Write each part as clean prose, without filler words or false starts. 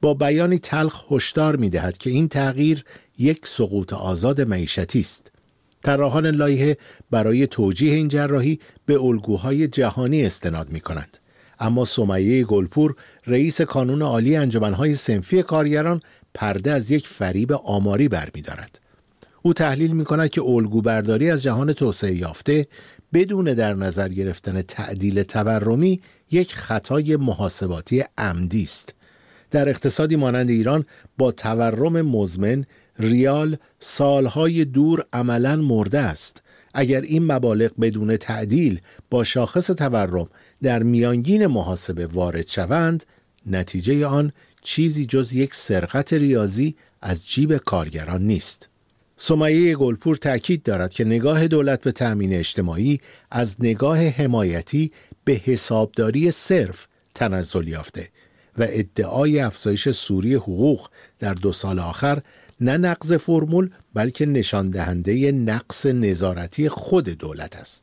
با بیانی تلخ هشدار می‌دهد که این تغییر یک سقوط آزاد معیشتی است. طراحان لایحه برای توجیه این جراحی به الگوهای جهانی استناد می‌کنند. اما سمیه گلپور، رئیس کانون عالی انجمن‌های صنفی کارگران، پرده از یک فریب آماری برمی‌دارد. او تحلیل می‌کند که الگوبرداری از جهان توسعه یافته بدون در نظر گرفتن تعدیل تورمی یک خطای محاسباتی عمدی است. در اقتصادی مانند ایران با تورم مزمن، ریال سالهای دور عملاً مرده است. اگر این مبالغ بدون تعدیل با شاخص تورم در میانگین محاسبه وارد شوند، نتیجه آن چیزی جز یک سرقت ریاضی از جیب کارگران نیست. سمیه گلپور تأکید دارد که نگاه دولت به تأمین اجتماعی از نگاه حمایتی به حسابداری صرف تنزل یافته و ادعای افزایش سوری حقوق در 2 سال آخر نه نقض فرمول بلکه نشان دهنده نقص نظارتی خود دولت است.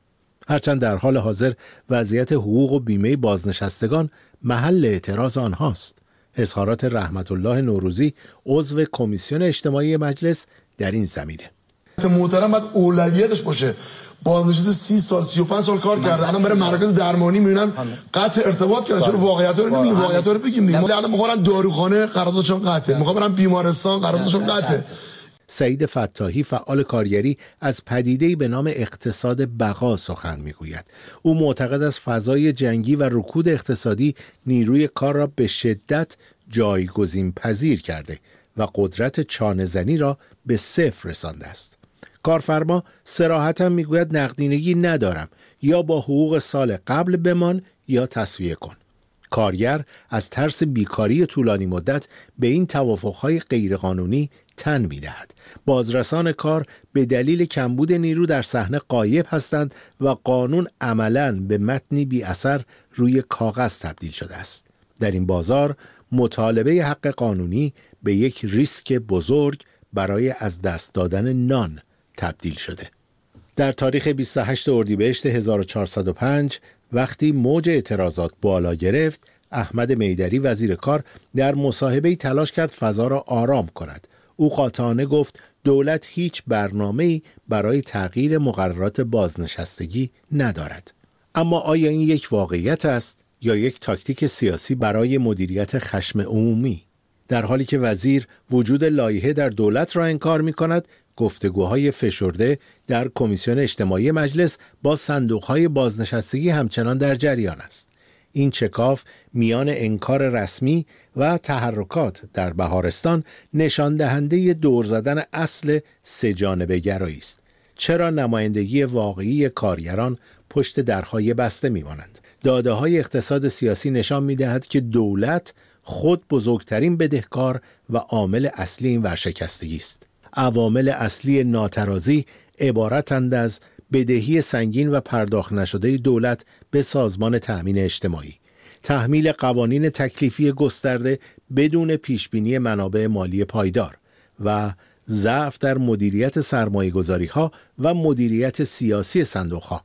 هرچند در حال حاضر وضعیت حقوق و بیمه بازنشستگان محل اعتراض آنهاست. اظهارات رحمت الله نوروزی عضو کمیسیون اجتماعی مجلس در این زمینه. محترم باید اولویتش باشه. بازنشسته 30 سال 35 سال کار کرده، الان برای مراکز درمانی میبینن قطع ارتباط کردن. چرا واقعیت‌ها رو نمیگیم؟ واقعیت‌ها رو بگیم دیگه. الان میخوان داروخانه قراردادشون قطعه، میخوان برن بیمارستان قراردادشون قطعه. سعید فتاحی، فعال کارگری، از پدیده‌ای به نام اقتصاد بقا سخن میگوید. او معتقد است فضای جنگی و رکود اقتصادی نیروی کار را به شدت جایگزین پذیر کرده و قدرت چانه‌زنی را به صفر رسانده است. کارفرما صراحتاً میگوید نقدینگی ندارم، یا با حقوق سال قبل بمان یا تسویه کن. کارگر از ترس بیکاری طولانی مدت به این توافقهای غیرقانونی تن می‌دهد. بازرسان کار به دلیل کمبود نیرو در صحنه غایب هستند و قانون عملاً به متنی بی اثر روی کاغذ تبدیل شده است. در این بازار مطالبه حق قانونی به یک ریسک بزرگ برای از دست دادن نان تبدیل شده. در تاریخ 28 اردیبهشت 1405 وقتی موج اعتراضات بالا گرفت، احمد میدری وزیر کار در مصاحبه‌ای تلاش کرد فضا را آرام کند. او قاطعانه گفت دولت هیچ برنامه‌ای برای تغییر مقررات بازنشستگی ندارد. اما آیا این یک واقعیت است یا یک تاکتیک سیاسی برای مدیریت خشم عمومی؟ در حالی که وزیر وجود لایحه در دولت را انکار می‌کند، گفتگوهای فشرده در کمیسیون اجتماعی مجلس با صندوق‌های بازنشستگی همچنان در جریان است. این چکاف میان انکار رسمی و تحرکات در بهارستان نشان دهنده دور زدن اصل سه‌جانبه گرایی است. چرا نمایندگی واقعی کارگران پشت درهای بسته میمانند؟ داده‌های اقتصاد سیاسی نشان می‌دهد که دولت خود بزرگترین بدهکار و عامل اصلی این ورشکستگی است. عوامل اصلی ناترازی عبارتند از بدهی سنگین و پرداخت نشده دولت به سازمان تأمین اجتماعی، تحمیل قوانین تکلیفی گسترده بدون پیشبینی منابع مالی پایدار و ضعف در مدیریت سرمایه‌گذاری‌ها و مدیریت سیاسی صندوق‌ها.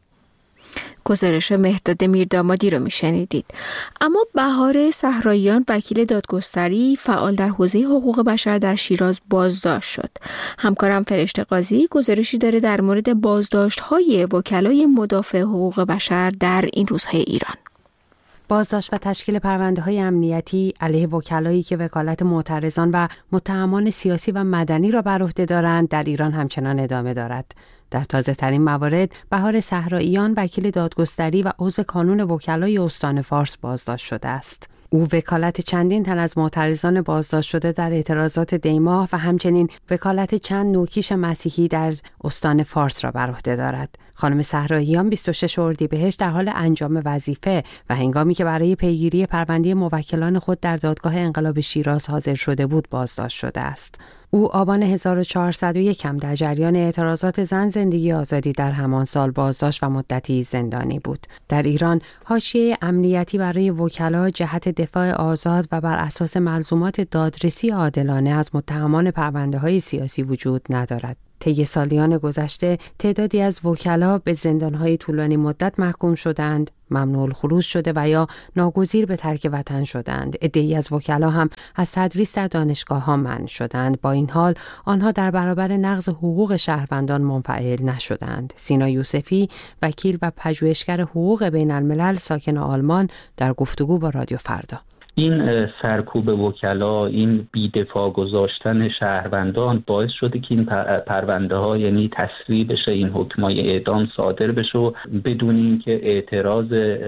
گزارش مهرداد میردامادی رو میشنیدید. اما بهار صحراییان، وکیل دادگستری فعال در حوزه حقوق بشر در شیراز، بازداشت شد. همکارم فرشته قاضی گزارشی داره در مورد بازداشت‌های وکلای مدافع حقوق بشر در این روزهای ایران. بازداشت و تشکیل پرونده‌های امنیتی علیه وکلایی که وکالت معترضان و متهمان سیاسی و مدنی را بر عهده دارند در ایران همچنان ادامه دارد. در تازه‌ترین موارد بهار صحراییان، وکیل دادگستری و عضو کانون وکلای استان فارس بازداشت شده است. او وکالت چندین تن از معترضان بازداشت شده در اعتراضات دیماه و همچنین وکالت چند نوکیش مسیحی در استان فارس را بر عهده دارد. خانم صحراییان 26 اردیبهشت در حال انجام وظیفه و هنگامی که برای پیگیری پرونده موکلان خود در دادگاه انقلاب شیراز حاضر شده بود بازداشت شده است. او آبان 1401 هم در جریان اعتراضات زن زندگی آزادی در همان سال بازداشت و مدتی زندانی بود. در ایران حاشیه امنیتی برای وکلا جهت دفاع آزاد و بر اساس ملزومات دادرسی عادلانه از متهمان پرونده‌های سیاسی وجود ندارد. طی سالیان گذشته تعدادی از وکلا به زندانهای طولانی مدت محکوم شدند، ممنوع الخروج شده و یا ناگزیر به ترک وطن شدند. عده‌ای از وکلا هم از تدریس در دانشگاه‌ها منع شدند. با این حال آنها در برابر نقض حقوق شهروندان منفعل نشدند. سینا یوسفی، وکیل و پژوهشگر حقوق بین الملل ساکن آلمان، در گفتگو با رادیو فردا: این سرکوب وکلا، این بی‌دفاع گذاشتن شهروندان باعث شده که این پرونده ها یعنی تسریع بشه، این حکمای اعدام صادر بشه و بدون اینکه اعتراض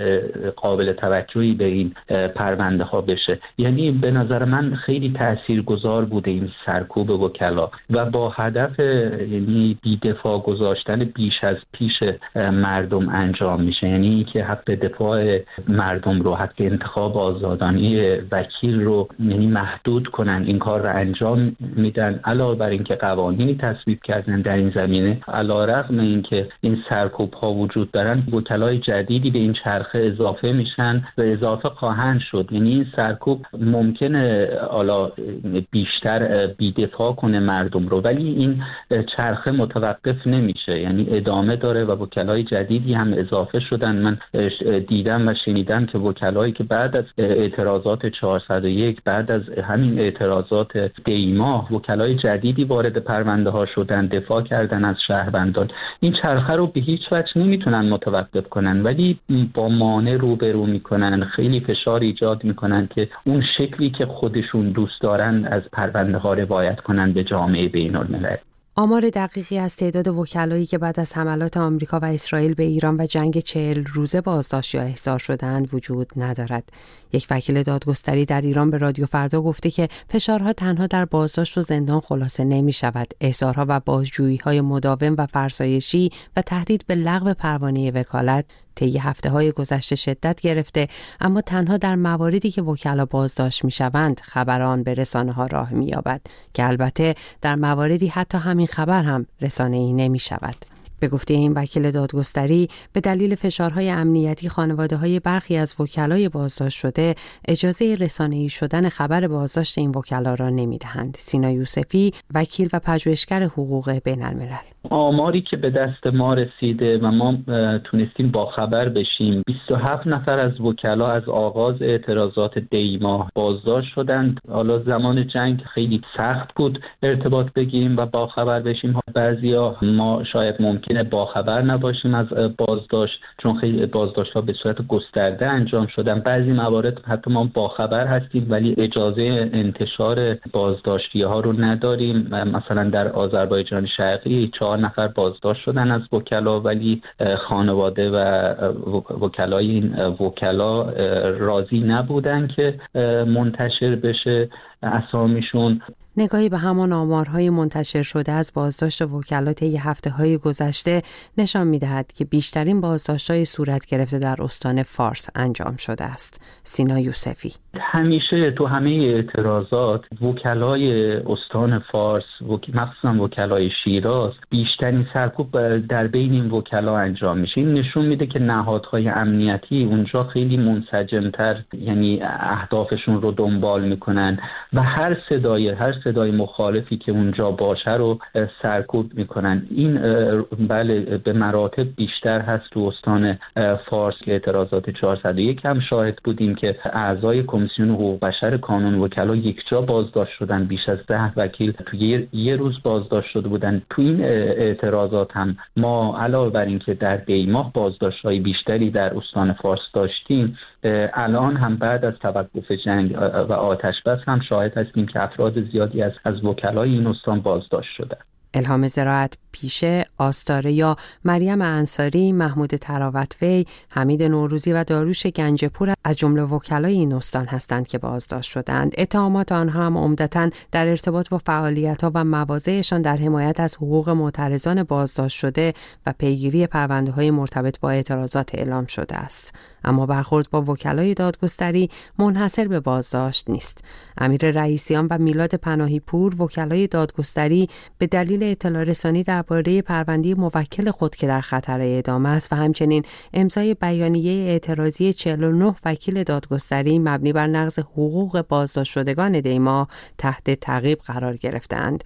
قابل توجهی به این پرونده ها بشه. یعنی به نظر من خیلی تاثیرگذار بوده این سرکوب وکلا و با هدف یعنی بی‌دفاع گذاشتن بیش از پیش مردم انجام میشه. یعنی اینکه حق دفاع مردم رو، حق انتخاب آزادانه وکیل رو یعنی محدود کنن، این کار رو انجام میدن. علاوه بر اینکه قوانینی تصویب کردن در این زمینه، علیرغم اینکه این سرکوب ها وجود دارن، وکلای جدیدی به این چرخه اضافه میشن و اضافه خواهند شد. یعنی این سرکوب ممکنه حالا بیشتر بی‌دفاع کنه مردم رو، ولی این چرخه متوقف نمیشه، یعنی ادامه داره و وکلای جدیدی هم اضافه شدن. من دیدم و شنیدم که وکلایی که بعد از اعتراضات 401 بعد از همین اعتراضات دیما وکلای جدیدی وارد پرونده ها شدن، دفاع کردن از شهروندان. این چرخه رو به هیچ وجه نمیتونن متوقف کنن، ولی با مانع روبرو میکنن، خیلی فشار ایجاد میکنن که اون شکلی که خودشون دوست دارن از پرونده ها روایت کنن به جامعه بین الملل. آمار دقیقی از تعداد وکلایی که بعد از حملات آمریکا و اسرائیل به ایران و جنگ 40 روزه بازداشت یا احضار شدند وجود ندارد. یک وکیل دادگستری در ایران به رادیو فردا گفته که فشارها تنها در بازداشت و زندان خلاصه نمی شود. احضارها و بازجویی‌های مداوم و فرسایشی و تهدید به لغو پروانه وکالت طی هفته‌های گذشته شدت گرفته، اما تنها در مواردی که وکلا بازداشت می‌شوند خبر آن به رسانه‌ها راه می‌یابد که البته در مواردی حتی همین خبر هم رسانه‌ای نمی‌شود. به گفته این وکیل دادگستری، به دلیل فشارهای امنیتی خانواده‌های برخی از وکلای بازداشت شده اجازه رسانه‌ای شدن خبر بازداشت این وکلا را نمی‌دهند. سینا یوسفی، وکیل و پژوهشگر حقوق بین الملل: آماری که به دست ما رسیده و ما تونستیم با خبر بشیم، 27 نفر از وکلا از آغاز اعتراضات دیما بازداشت شدند. حالا زمان جنگ خیلی سخت بود ارتباط بگیریم و با خبر بشیم. بعضیا ما شاید ممکنه با خبر نباشیم از بازداشت، چون خیلی بازداشت‌ها به صورت گسترده انجام شدن. بعضی موارد حتی ما با خبر هستیم ولی اجازه انتشار بازداشتی‌ها رو نداریم. مثلا در آذربایجان شرقی 4 نفر بازداشت شدن از وکلا، ولی خانواده و وکلای این وکلا راضی نبودن که منتشر بشه اسامیشون. نگاهی به همان آمارهای منتشر شده از بازداشت وکلا طی هفته‌های گذشته نشان می‌دهد که بیشترین بازداشت‌های صورت گرفته در استان فارس انجام شده است. سینا یوسفی: همیشه تو همه اعتراضات وکلای استان فارس، مخصوصا وکلای شیراز، بیشترین سرکوب در بین این وکلا انجام میشه. این نشون میده که نهادهای امنیتی اونجا خیلی منسجم‌تر یعنی اهدافشون رو دنبال میکنن و هر صدای مخالفی که اونجا باشه رو سرکوب میکنن. این بله به مراتب بیشتر هست تو استان فارس که اعتراضات 401 هم شاهد بودیم که اعضای کمیسیون حقوق بشر کانون وکلا یکجا بازداشت شدن. بیش از 10 وکیل توی یه روز بازداشت شده بودن. تو این اعتراضات هم ما علاوه بر اینکه در دیما بازداشت‌های بیشتری در استان فارس داشتیم، الان هم بعد از توقف جنگ و آتش بس هم شاهد هستیم که افراد زیادی از وکلای این استان بازداشت شده. الهام زراعت پیشه، آستاره یا مریم انصاری، محمود تراوت‌وی، حمید نوروزی و داروش گنجپور از جمله وکلای این استان هستند که بازداشت شدند. اتهامات آنها هم عمدتاً در ارتباط با فعالیت‌ها و مواضعشان در حمایت از حقوق معترضان بازداشت شده و پیگیری پرونده‌های مرتبط با اعتراضات اعلام شده است. اما برخورد با وکلای دادگستری منحصر به بازداشت نیست. امیر رئیسیان و میلاد پناهی پور، وکلای دادگستری، به دلیل اطلاع رسانی درباره پرونده موکل خود که در خطر اعدام است و همچنین امضای بیانیه اعتراضی 49 وکیل دادگستری مبنی بر نقض حقوق بازداشت شدگان دیما تحت تعقیب قرار گرفتند.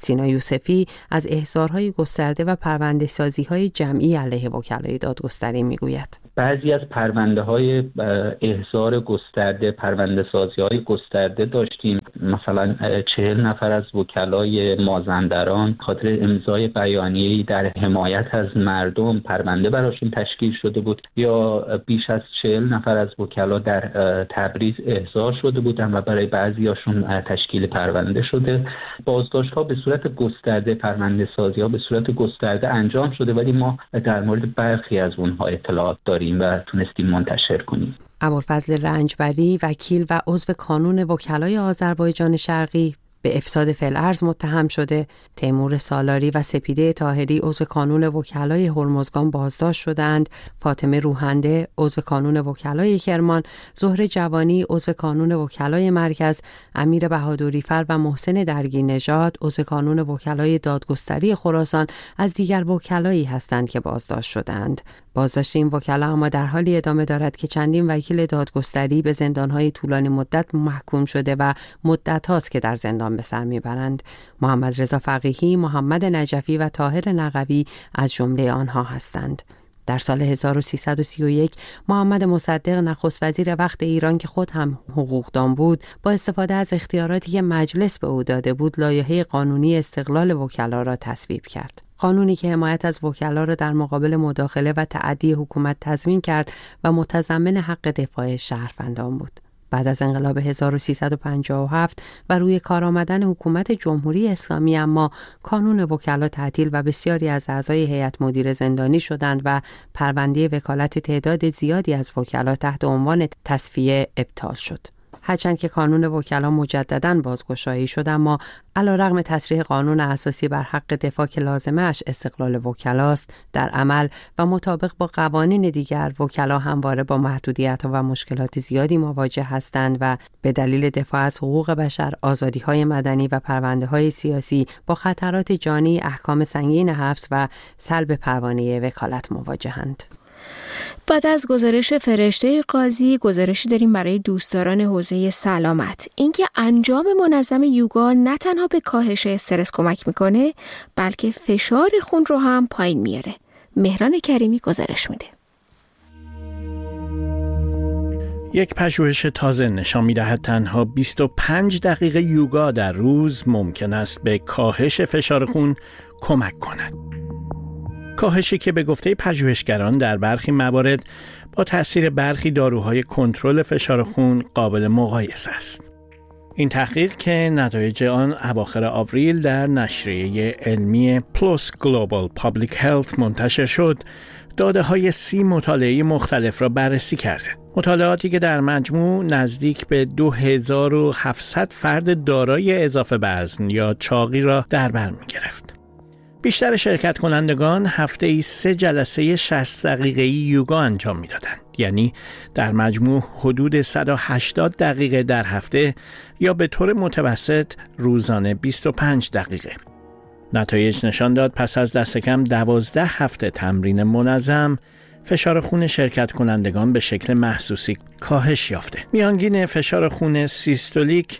سینا یوسفی از احضارهای گسترده و پرونده‌سازی‌های جمعی علیه وکلای دادگستری میگوید. بعضی از پرونده‌های احضار گسترده، پرونده‌سازی‌های گسترده داشتیم. مثلا 40 نفر از وکلای مازندران خاطر امضای بیانیه‌ای در حمایت از مردم پرونده براشون تشکیل شده بود، یا بیش از 40 نفر از وکلا در تبریز احضار شده بودن و برای بعضیاشون تشکیل پرونده شده. بازداشت‌ها به صورت گسترده، پرونده‌سازی‌ها به صورت گسترده انجام شده، ولی ما در مورد برخی از اونها اطلاعات داریم و تونستیم منتشر کنیم. ابوالفضل رنجبری، وکیل و عضو کانون وکلای آذربایجان شرقی، به افساد فی‌الارض متهم شده. تیمور سالاری و سپیده طاهری عضو کانون وکلای هرمزگان بازداشت شدند. فاطمه روحنده عضو کانون وکلای کرمان، زهره جوانی عضو کانون وکلای مرکز، امیر بهادری‌فر و محسن درگی نژاد عضو کانون وکلای دادگستری خراسان از دیگر وکلایی هستند که بازداشت شدند. بازداشت این وکلا اما در حالی ادامه دارد که چندین وکیل دادگستری به زندان‌های طولانی مدت محکوم شده و مدت هاست که در زندان به سر میبرند. محمد رضا فقیهی، محمد نجفی و طاهر نقوی از جمله آنها هستند. در سال 1331 محمد مصدق نخست وزیر وقت ایران که خود هم حقوقدان بود، با استفاده از اختیاراتی که مجلس به او داده بود، لایحه قانونی استقلال وکلا را تصویب کرد. قانونی که حمایت از وکلا را در مقابل مداخله و تعدی حکومت تضمین کرد و متضمن حق دفاع شهروندان بود. بعد از انقلاب 1357 و روی کار آمدن حکومت جمهوری اسلامی اما کانون وکلا تعطیل و بسیاری از اعضای هیئت مدیره زندانی شدند و پرونده وکالت تعداد زیادی از وکلا تحت عنوان تصفیه ابطال شد. هرچند که کانون وکلا مجدداً بازگشایی شد، اما علیرغم تصریح قانون اساسی بر حق دفاع که لازمه اش استقلال وکلاست، در عمل و مطابق با قوانین دیگر وکلا همواره با محدودیت‌ها و مشکلات زیادی مواجه هستند و به دلیل دفاع از حقوق بشر، آزادی‌های مدنی و پرونده‌های سیاسی با خطرات جانی، احکام سنگین حبس و سلب پروانه وکالت مواجهند. بعد از گزارش فرشته قاضی، گزارشی داریم برای دوستداران حوزه سلامت. اینکه انجام منظم یوگا نه تنها به کاهش استرس کمک میکنه، بلکه فشار خون رو هم پایین میاره. مهران کریمی گزارش میده. یک پژوهش تازه نشان می‌دهد تنها 25 دقیقه یوگا در روز ممکن است به کاهش فشار خون کمک کند. کاهشی که به گفته پژوهشگران در برخی موارد با تأثیر برخی داروهای کنترل فشار خون قابل مقایسه است. این تحقیق که نتایج آن اواخر آوریل در نشریه علمی PLOS Global Public Health منتشر شد، داده‌های 30 مطالعه مختلف را بررسی کرده. مطالعاتی که در مجموع نزدیک به 2700 فرد دارای اضافه وزن یا چاقی را در بر می‌گرفت. بیشتر شرکت کنندگان هفته‌ای 3 جلسه 60 دقیقه‌ای یوگا انجام می‌دادند. یعنی در مجموع حدود 180 دقیقه در هفته یا به طور متوسط روزانه 25 دقیقه. نتایج نشان داد پس از دست کم 12 هفته تمرین منظم، فشار خون شرکت کنندگان به شکل محسوسی کاهش یافته. میانگین فشار خون سیستولیک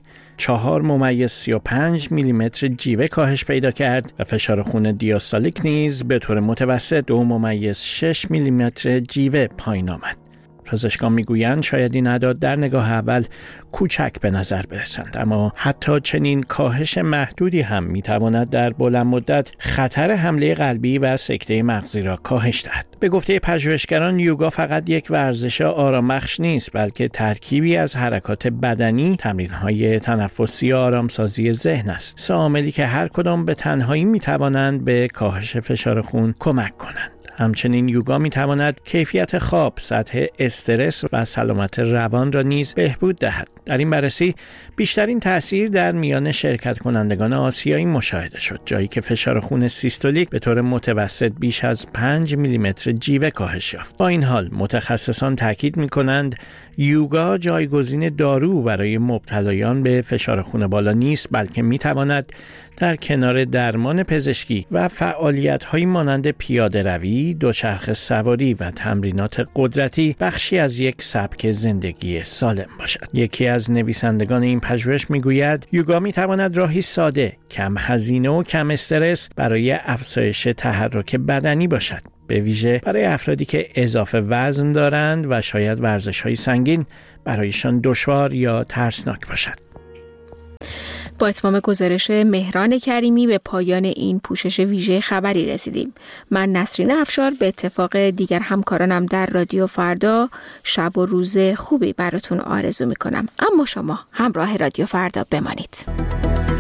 4.35 میلیمتر جیوه کاهش پیدا کرد و فشار خون دیاستالیک نیز به طور متوسط 2.6 میلیمتر جیوه پایین آمد. پزشکان میگویند شاید این اعداد در نگاه اول کوچک به نظر برسند، اما حتی چنین کاهش محدودی هم میتواند در بلند مدت خطر حمله قلبی و سکته مغزی را کاهش دهد. به گفته پژوهشگران یوگا فقط یک ورزش آرامبخش نیست، بلکه ترکیبی از حرکات بدنی، تمرین‌های تنفسی و آرامسازی ذهن است. سه عاملی که هر کدام به تنهایی میتوانند به کاهش فشار خون کمک کنند. همچنین یوگا میتواند کیفیت خواب، سطح استرس و سلامت روان را نیز بهبود دهد. در این بررسی بیشترین تأثیر در میان شرکت کنندگان آسیایی مشاهده شد، جایی که فشار خون سیستولیک به طور متوسط بیش از 5 میلیمتر جیوه کاهش یافت. با این حال متخصصان تاکید می‌کنند یوگا جایگزین دارو برای مبتلایان به فشار خون بالا نیست، بلکه میتواند در کنار درمان پزشکی و فعالیت‌هایی مانند پیاده‌روی دویدگی، دوچرخه سواری و تمرینات قدرتی بخشی از یک سبک زندگی سالم باشد. یکی از نویسندگان این پژوهش میگوید یوگا میتواند راهی ساده، کم هزینه و کم استرس برای افزایش تحرک بدنی باشد، به ویژه برای افرادی که اضافه وزن دارند و شاید ورزش‌های سنگین برایشان دشوار یا ترسناک باشد. با اتمام گزارش مهران کریمی به پایان این پوشش ویژه خبری رسیدیم. من نسرین افشار به اتفاق دیگر همکارانم در رادیو فردا شب و روز خوبی براتون آرزو میکنم. اما شما همراه رادیو فردا بمانید.